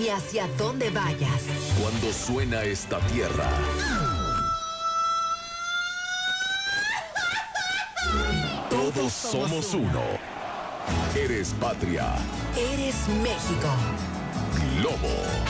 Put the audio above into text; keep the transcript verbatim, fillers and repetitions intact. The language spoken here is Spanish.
y hacia dónde vayas. Cuando suena esta tierra, todos somos uno. Eres patria. Eres México. Globo.